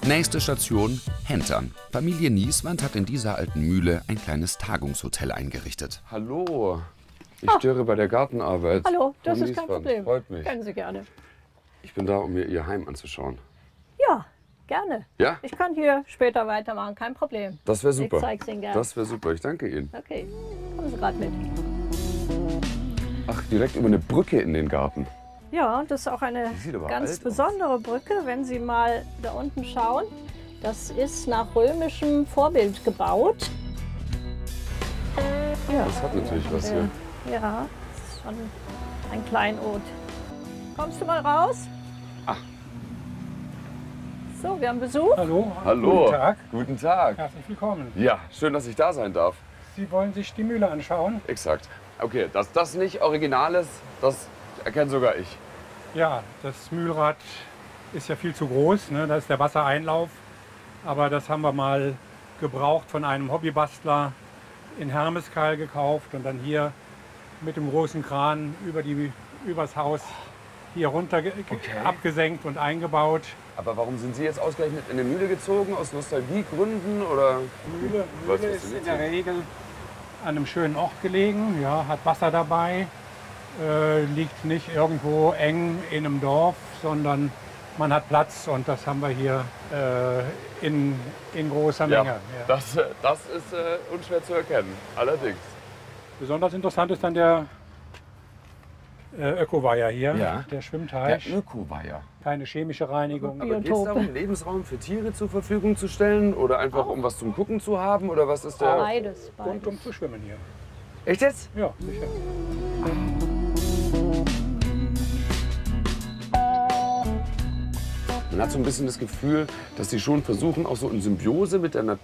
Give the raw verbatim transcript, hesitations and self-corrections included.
Nächste Station, Hentern. Familie Nieswand hat in dieser alten Mühle ein kleines Tagungshotel eingerichtet. Hallo, ich störe bei der Gartenarbeit. Hallo, das Frau ist kein Nieswand. Problem. Freut mich. Können Sie gerne. Ich bin da, um mir Ihr Heim anzuschauen. Ja, gerne. Ja? Ich kann hier später weitermachen, kein Problem. Das wäre super. Ich zeig's Ihnen gerne. Das wäre super, ich danke Ihnen. Okay, kommen Sie gerade mit. Ach, direkt über eine Brücke in den Garten. Ja, das ist auch eine sieht aber ganz alt aus. besondere Brücke, wenn Sie mal da unten schauen. Das ist nach römischem Vorbild gebaut. Ja, Das hat natürlich was äh, hier. ja, das ist schon ein Kleinod. Kommst du mal raus? Ah. So, wir haben Besuch. Hallo. Hallo. Guten Tag. Guten Tag. Herzlich willkommen. Ja, schön, dass ich da sein darf. Sie wollen sich die Mühle anschauen? Exakt. Okay, dass das nicht original ist, das erkenne sogar ich. Ja, das Mühlrad ist ja viel zu groß. Ne? Da ist der Wassereinlauf. Aber das haben wir mal gebraucht von einem Hobbybastler in Hermeskeil gekauft und dann hier mit dem großen Kran über die, übers Haus hier runter ge- Okay. abgesenkt und eingebaut. Aber warum sind Sie jetzt ausgerechnet in die Mühle gezogen? Aus Nostalgiegründen oder? Mühle, Was Mühle ist ist denn in jetzt der hier? Regel an einem schönen Ort gelegen, ja, hat Wasser dabei, äh, liegt nicht irgendwo eng in einem Dorf, sondern man hat Platz und das haben wir hier äh, in, in großer Ja, Menge. Ja. das, äh, das ist äh, unschwer zu erkennen, allerdings. Besonders interessant ist dann der äh, Ökoweiher hier, Ja. der Der Schwimmteich. Ökoweiher. Keine chemische Reinigung. Aber geht es Biotope. darum, Lebensraum für Tiere zur Verfügung zu stellen oder einfach um was zum Gucken zu haben? Oder was ist der? Beides, Und beides. um zu schwimmen hier. Echt jetzt? Ja, sicher. Man hat so ein bisschen das Gefühl, dass sie schon versuchen, auch so in Symbiose mit der Natur